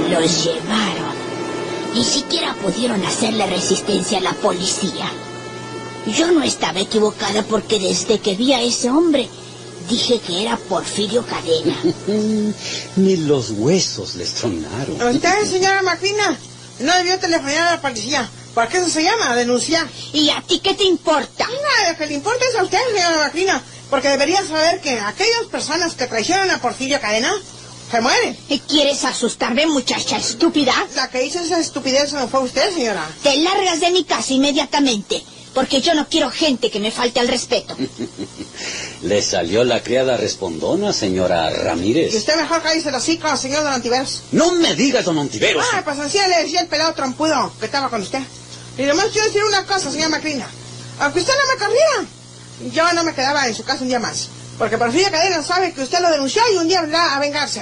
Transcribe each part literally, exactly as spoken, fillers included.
Los llevaron. Ni siquiera pudieron hacerle resistencia a la policía. Yo no estaba equivocada porque desde que vi a ese hombre dije que era Porfirio Cadena. Ni los huesos les tronaron. Usted, señora Macrina, no debió telefonear a la policía, porque eso se llama denunciar. ¿Y a ti qué te importa? Nada, lo que le importa es a usted, señora Macrina, porque debería saber que aquellas personas que traicionan a Porfirio Cadena se mueren. ¿Quieres asustarme, muchacha estúpida? La que hizo esa estupidez no fue usted, señora. Te largas de mi casa inmediatamente, porque yo no quiero gente que me falte al respeto. Le salió la criada respondona, señora Ramírez. Y usted mejor cállese el hocico, señor Don Ontiveros. No me digas, don Ontiveros. Ah, pues así le decía el pelado trompudo que estaba con usted. Y además quiero decir una cosa, señora Macrina. Aunque usted no me corriera, yo no me quedaba en su casa un día más. Porque Porfirio Cadena sabe que usted lo denunció y un día vendrá a vengarse.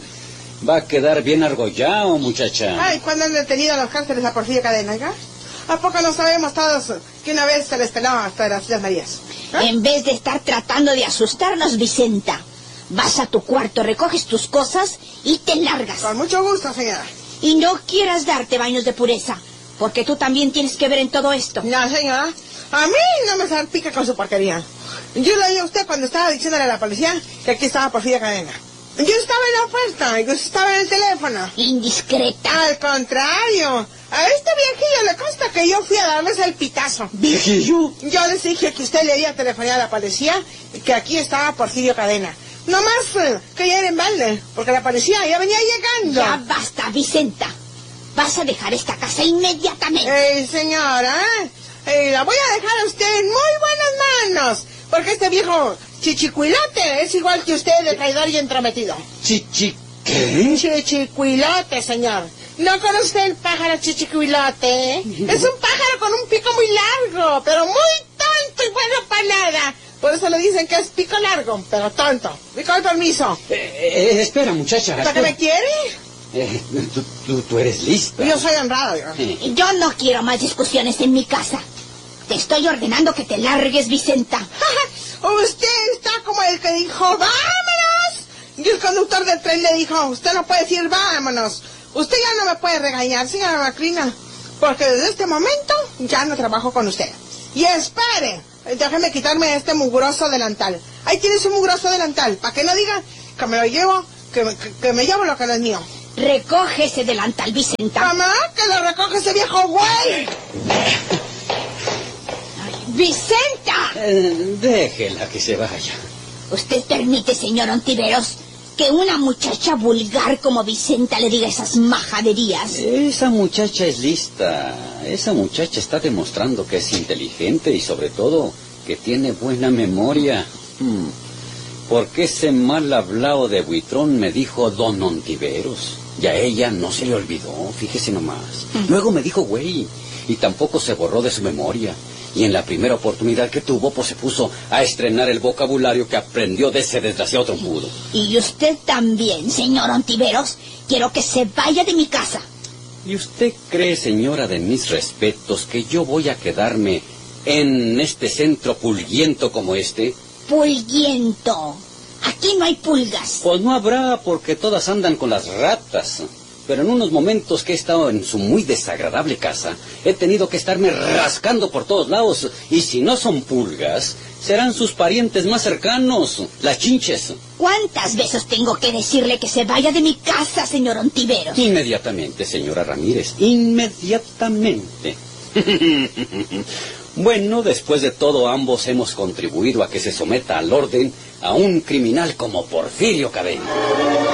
Va a quedar bien argollado, muchacha. Ay, ¿cuándo han detenido a los cárceles a Porfirio Cadena, oiga? ¿A poco no sabemos todos que una vez se les peló hasta las Islas Marías? ¿Eh? En vez de estar tratando de asustarnos, Vicenta, vas a tu cuarto, recoges tus cosas y te largas. Con mucho gusto, señora. Y no quieras darte baños de pureza, porque tú también tienes que ver en todo esto. No, señora, a mí no me salpica con su porquería. Yo le oí a usted cuando estaba diciéndole a la policía que aquí estaba Porfirio Cadena. Yo estaba en la puerta y usted estaba en el teléfono. Indiscreta. Al contrario, a este viejillo le consta que yo fui a darles el pitazo. ¿Viejillo? Yo les dije que usted le había telefoneado a la policía y que aquí estaba Porfirio Cadena. No más eh, que ya era en balde, porque la policía ya venía llegando. Ya basta, Vicenta. Vas a dejar esta casa inmediatamente. Eh, señora, eh, la voy a dejar a usted en muy buenas manos, porque este viejo chichicuilote es igual que usted de traidor y entrometido. ¿Chichi qué? Chichicuilote, señor. ¿No conoce el pájaro chichicuilote? Es un pájaro con un pico muy largo, pero muy tonto y bueno para nada. Por eso le dicen que es pico largo, pero tonto. Y con permiso. Eh, eh, espera, muchacha. ¿Para qué me quiere? Eh, tú, tú, tú eres lista. Yo soy honrado. Yo. Eh. Yo no quiero más discusiones en mi casa. Te estoy ordenando que te largues, Vicenta. Usted está como el que dijo, ¡vámonos! Y el conductor del tren le dijo, usted no puede decir, ¡vámonos! Usted ya no me puede regañar, señora Macrina, porque desde este momento ya no trabajo con usted. Y espere, déjeme quitarme este mugroso delantal. Ahí tiene su mugroso delantal, para que no diga que me lo llevo, que me, que, que me llevo lo que no es mío. Recoge ese delantal, Vicenta. Mamá, que lo recoge ese viejo güey. ¡Vicenta! Eh, déjela que se vaya. ¿Usted permite, señor Ontiveros, que una muchacha vulgar como Vicenta le diga esas majaderías? Esa muchacha es lista. Esa muchacha está demostrando que es inteligente y sobre todo que tiene buena memoria. Hmm. Porque ese mal hablado de Buitrón me dijo don Ontiveros. Y a ella no se le olvidó, fíjese nomás. Mm. Luego me dijo güey, y tampoco se borró de su memoria. Y en la primera oportunidad que tuvo, pues se puso a estrenar el vocabulario que aprendió de ese desgraciado trompudo. Y usted también, señor Ontiveros, quiero que se vaya de mi casa. ¿Y usted cree, señora de mis respetos, que yo voy a quedarme en este centro pulguiento como este? Pulguiento. Aquí no hay pulgas. Pues no habrá, porque todas andan con las ratas. Pero en unos momentos que he estado en su muy desagradable casa, he tenido que estarme rascando por todos lados. Y si no son pulgas, serán sus parientes más cercanos, las chinches. ¿Cuántas veces tengo que decirle que se vaya de mi casa, señor Ontiveros? Inmediatamente, señora Ramírez, inmediatamente. Bueno, después de todo, ambos hemos contribuido a que se someta al orden a un criminal como Porfirio Cadena.